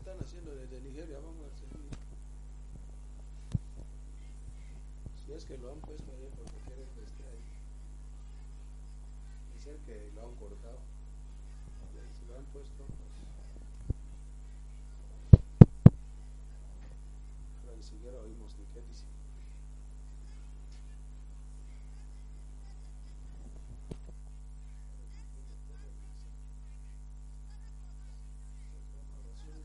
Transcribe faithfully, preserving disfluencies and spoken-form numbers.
están haciendo desde Nigeria, vamos a seguir. Si es que lo han puesto ahí porque quieren que esté ahí. Dicen que lo han cortado. Si lo han puesto.